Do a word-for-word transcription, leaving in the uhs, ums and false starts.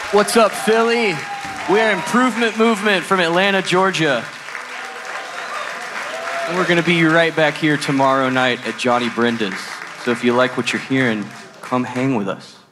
What's up, Philly? We are Improvement Movement from Atlanta, Georgia. And we're gonna be right back here tomorrow night at Johnny Brenda's. So if you like what you're hearing, come hang with us.